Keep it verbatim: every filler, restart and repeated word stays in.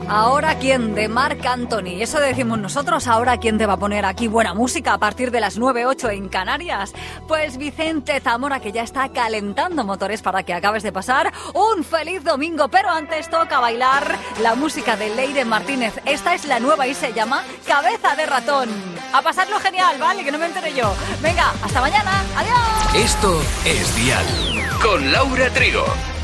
Ahora quién, de Marc Anthony. Eso decimos nosotros. Ahora quién te va a poner aquí buena música a partir de las nueve ocho en Canarias. Pues Vicente Zamora, que ya está calentando motores para que acabes de pasar un feliz domingo. Pero antes toca bailar la música de Leire Martínez. Esta es la nueva y se llama Cabeza de Ratón. A pasarlo genial, ¿vale? Que no me entere yo. Venga, hasta mañana. Adiós. Esto es Dial con Laura Trigo.